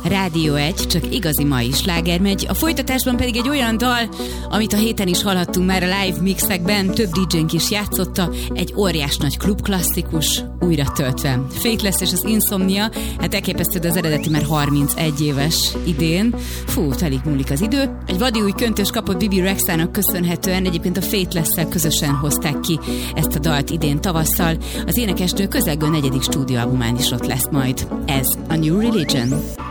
Rádió 1, csak igazi mai sláger megy. A folytatásban pedig egy olyan dal, amit a héten is hallhattunk már a live mixekben, több DJ-nk is játszotta, egy óriás nagy klubklasszikus, újra töltve. Faithless és az Insomnia, hát elképesztő, de az eredeti már 31 éves idén. Fú, alig múlik az idő. Egy vadi új köntös kapott Bibi Rexhának köszönhetően, egyébként a Faithless-szel közösen hozták ki ezt a dalt idén tavasszal. Az énekesnő közelgő 4. stúdióalbumán is ott lesz majd. Ez a New Religion.